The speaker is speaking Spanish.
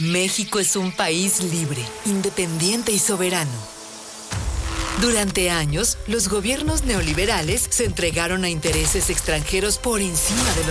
México es un país libre, independiente y soberano. Durante años, los gobiernos neoliberales se entregaron a intereses extranjeros por encima de los